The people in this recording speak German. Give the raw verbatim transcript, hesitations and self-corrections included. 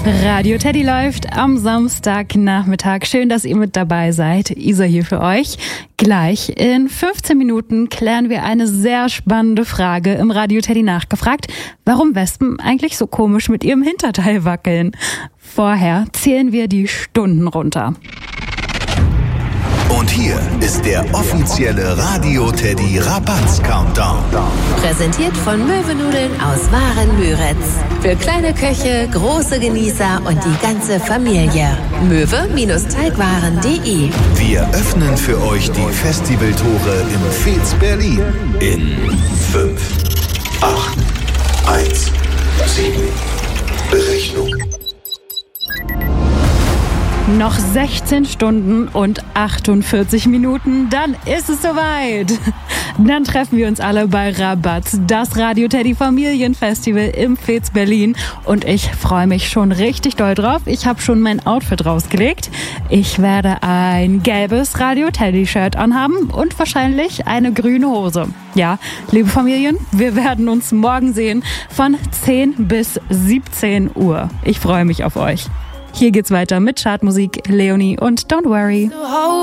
Radio Teddy läuft am Samstagnachmittag. Schön, dass ihr mit dabei seid. Isa hier für euch. Gleich in fünfzehn Minuten klären wir eine sehr spannende Frage im Radio Teddy nachgefragt, warum Wespen eigentlich so komisch mit ihrem Hinterteil wackeln. Vorher zählen wir die Stunden runter. Und hier ist der offizielle Radio Teddy Rabatz-Countdown. Präsentiert von Möwennudeln aus Waren-Müritz. Für kleine Köche, große Genießer und die ganze Familie. möwe-teigwaren punkt de. Wir öffnen für euch die Festivaltore im Fez Berlin. In fünf, acht, eins, sieben. Berechnung. Noch sechzehn Stunden und achtundvierzig Minuten, dann ist es soweit. Dann treffen wir uns alle bei Rabatz, das Radio Teddy Familienfestival im Fez Berlin. Und ich freue mich schon richtig doll drauf. Ich habe schon mein Outfit rausgelegt. Ich werde ein gelbes Radio Teddy Shirt anhaben und wahrscheinlich eine grüne Hose. Ja, liebe Familien, wir werden uns morgen sehen von zehn bis siebzehn Uhr. Ich freue mich auf euch. Hier geht's weiter mit Chartmusik, Leonie und Don't Worry.